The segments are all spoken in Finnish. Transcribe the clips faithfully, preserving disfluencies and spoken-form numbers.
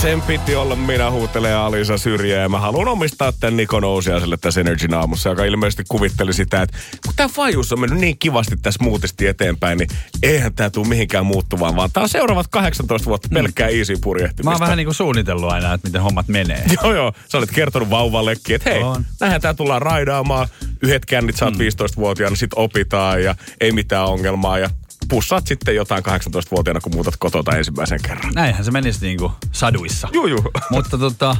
Sen piti olla minä, huutelee Alisa Syrjä, ja mä haluan omistaa tämän Niko Nousiaiselle tässä Energin aamussa, joka ilmeisesti kuvitteli sitä, että kun tää Fajus on mennyt niin kivasti tässä muutisti eteenpäin, niin eihän tää tule mihinkään muuttumaan, vaan tää on seuraavat kahdeksantoista vuotta pelkkää mm. easy purjehtimista. Mä oon vähän niin kuin suunnitellut aina, että miten hommat menee. Joo, joo. Sä olet kertonut vauvallekin, että hei, on. Näinhän tää tullaan raidaamaan. Yhdet kännit, sä oot mm. viisitoistavuotiaana, sit opitaan ja ei mitään ongelmaa ja pussaat sitten jotain kahdeksantoistavuotiaana, kun muutat kotota ensimmäisen kerran. Näinhän se menisi niinku saduissa. Juu, juu. Mutta tota,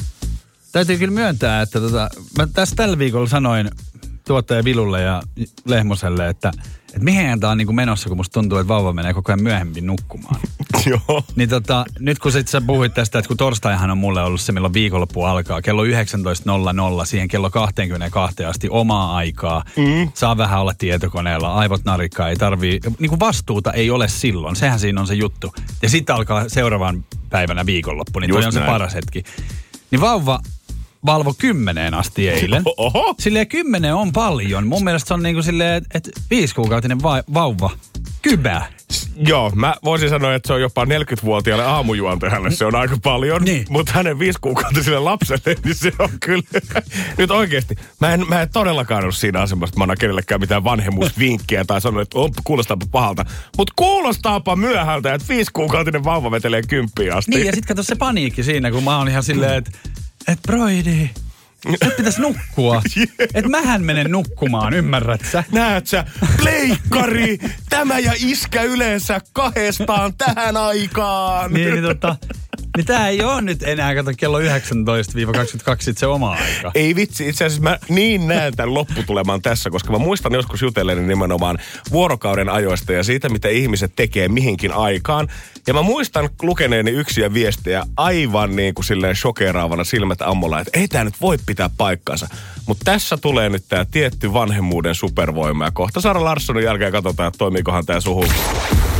täytyy kyllä myöntää, että tota, mä tässä tällä viikolla sanoin tuottaja Vilulle ja Lehmoselle, että, että mihin tää on niinku menossa, kun musta tuntuu, että vauva menee koko ajan myöhemmin nukkumaan. Joo. Niin tota, nyt kun sit sä puhuit tästä, että kun torstaihan on mulle ollut se, milloin viikonloppu alkaa, kello yhdeksäntoista nolla nolla siihen kello kaksikymmentäkaksi asti omaa aikaa. Mm. Saa vähän olla tietokoneella, aivot narikkaa, ei tarvii, niinku vastuuta ei ole silloin, sehän siinä on se juttu. Ja sitten alkaa seuraavan päivänä viikonloppu, niin toi on se paras hetki. Niin vauva valvo kymmeneen asti eilen. Oho. Silleen kymmenen on paljon. Mun mielestä se on niinku silleen, että et viisikuukautinen va- vauva. Kybä. Joo, mä voisin sanoa, että se on jopa neljäkymmentävuotiaalle aamujuontajalle. Se on aika paljon, niin. Mutta hänen viisikuukautiselle lapselle, niin se on kyllä... Nyt oikeasti, mä en, mä en todellakaan ole siinä asemassa, että mä annan kenellekään mitään vanhemmuusvinkkiä tai sanon, että on, kuulostaapa pahalta. Mutta kuulostaapa myöhältä, että viisikuukautinen vauva vetelee kymppiin asti. Niin, ja sit kato se paniikki siinä, kun mä oon ihan silleen, että et broidi, nyt pitäis nukkua. Yeah. Et mähän menen nukkumaan, ymmärrät sä? Näet sä, pleikkari, tämä ja iskä yleensä kahdestaan tähän aikaan. Niin, niin tota, niin tää ei oo nyt enää, kato kello yhdeksäntoista kaksikymmentäkaksi se oma aika. Ei vitsi, itse asiassa mä niin näen tämän lopputuleman tässä, koska mä muistan joskus jutelleeni nimenomaan vuorokauden ajoista ja siitä, mitä ihmiset tekee mihinkin aikaan. Ja mä muistan lukeneeni yksiä viestejä aivan niin kuin silleen shokeraavana silmät ammolla, että ei tää nyt voi pitää paikkaansa. Mutta tässä tulee nyt tää tietty vanhemmuuden supervoima ja kohta Sara Larssonin jälkeen katsotaan, että toimiikohan tää suhu.